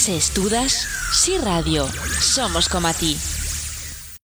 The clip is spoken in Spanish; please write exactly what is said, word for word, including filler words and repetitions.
Se estudas, si radio, somos como a ti.